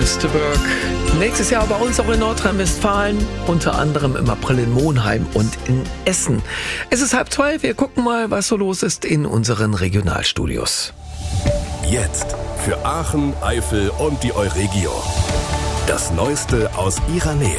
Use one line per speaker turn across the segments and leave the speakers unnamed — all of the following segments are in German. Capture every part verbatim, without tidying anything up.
Jüsteburg. Nächstes Jahr bei uns auch in Nordrhein-Westfalen, unter anderem im April in Monheim und in Essen. Es ist halb zwei, wir gucken mal, was so los ist in unseren Regionalstudios.
Jetzt für Aachen, Eifel und die Euregio. Das Neueste aus ihrer Nähe.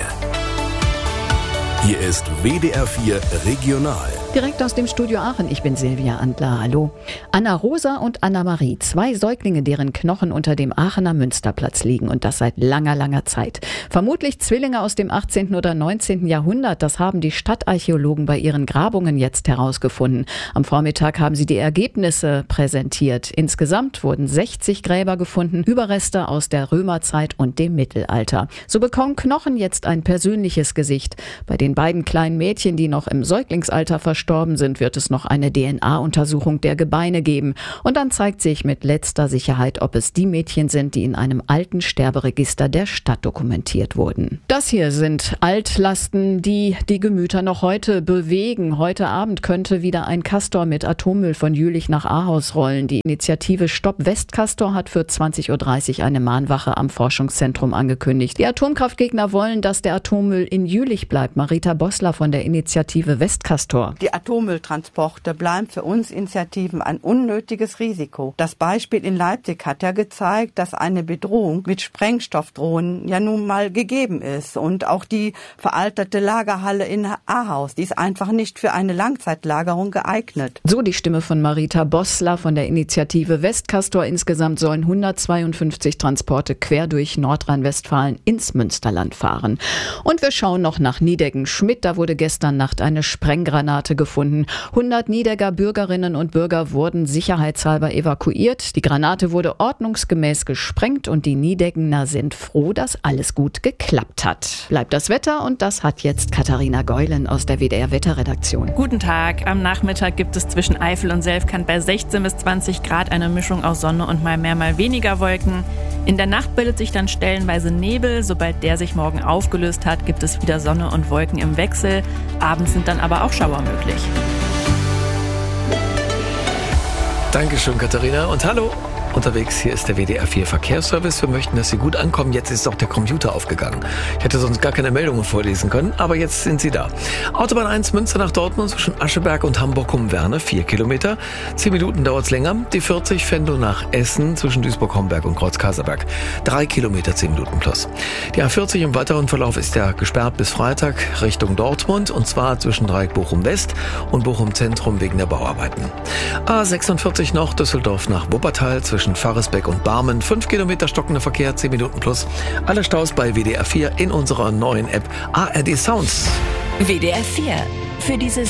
Hier ist W D R vier Regional.
Direkt aus dem Studio Aachen, ich bin Silvia Andler, hallo. Anna Rosa und Anna-Marie, zwei Säuglinge, deren Knochen unter dem Aachener Münsterplatz liegen und das seit langer, langer Zeit. Vermutlich Zwillinge aus dem achtzehnten oder neunzehnten Jahrhundert, das haben die Stadtarchäologen bei ihren Grabungen jetzt herausgefunden. Am Vormittag haben sie die Ergebnisse präsentiert. Insgesamt wurden sechzig Gräber gefunden, Überreste aus der Römerzeit und dem Mittelalter. So bekommen Knochen jetzt ein persönliches Gesicht. Bei den beiden kleinen Mädchen, die noch im Säuglingsalter verstorben sind, wird es noch eine D N A-Untersuchung der Gebeine geben. Und dann zeigt sich mit letzter Sicherheit, ob es die Mädchen sind, die in einem alten Sterberegister der Stadt dokumentiert wurden. Das hier sind Altlasten, die die Gemüter noch heute bewegen. Heute Abend könnte wieder ein Castor mit Atommüll von Jülich nach Ahaus rollen. Die Initiative Stopp Westcastor hat für zwanzig Uhr dreißig eine Mahnwache am Forschungszentrum angekündigt. Die Atomkraftgegner wollen, dass der Atommüll in Jülich bleibt. Marita Bossler von der Initiative Westcastor.
Die Atommülltransporte bleiben für uns Initiativen ein unnötiges Risiko. Das Beispiel in Leipzig hat ja gezeigt, dass eine Bedrohung mit Sprengstoffdrohnen ja nun mal gegeben ist. Und auch die veraltete Lagerhalle in Ahaus, die ist einfach nicht für eine Langzeitlagerung geeignet.
So die Stimme von Marita Bossler von der Initiative Westcastor. Insgesamt sollen hundertzweiundfünfzig Transporte quer durch Nordrhein-Westfalen ins Münsterland fahren. Und wir schauen noch nach Nideggen-Schmidt. Da wurde gestern Nacht eine Sprenggranate gefunden. hundert Nidegger Bürgerinnen und Bürger wurden sicherheitshalber evakuiert. Die Granate wurde ordnungsgemäß gesprengt und die Nideggener sind froh, dass alles gut geklappt hat. Bleibt das Wetter und das hat jetzt Katharina Geulen aus der W D R-Wetterredaktion.
Guten Tag. Am Nachmittag gibt es zwischen Eifel und Selfkant bei sechzehn bis zwanzig Grad eine Mischung aus Sonne und mal mehr, mal weniger Wolken. In der Nacht bildet sich dann stellenweise Nebel. Sobald der sich morgen aufgelöst hat, gibt es wieder Sonne und Wolken im Wechsel. Abends sind dann aber auch Schauer möglich.
Dankeschön, Katharina. Und hallo. Unterwegs, hier ist der W D R vier Verkehrsservice. Wir möchten, dass Sie gut ankommen. Jetzt ist auch der Computer aufgegangen. Ich hätte sonst gar keine Meldungen vorlesen können, aber jetzt sind sie da. Autobahn eins Münster nach Dortmund zwischen Ascheberg und Hamburg-Humwerne, vier Kilometer. Zehn Minuten dauert es länger. Die vierzig Venlo nach Essen zwischen Duisburg-Homberg und Kreuz-Kaserberg. Drei Kilometer, zehn Minuten plus. Die A vierzig im weiteren Verlauf ist ja gesperrt bis Freitag Richtung Dortmund und zwar zwischen Dreieck Bochum-West und Bochum-Zentrum wegen der Bauarbeiten. A sechsundvierzig noch Düsseldorf nach Wuppertal zwischen Faresbeck und Barmen. Fünf Kilometer stockender Verkehr, zehn Minuten plus. Alle Staus bei W D R vier in unserer neuen App A R D Sounds.
W D R vier. Für diese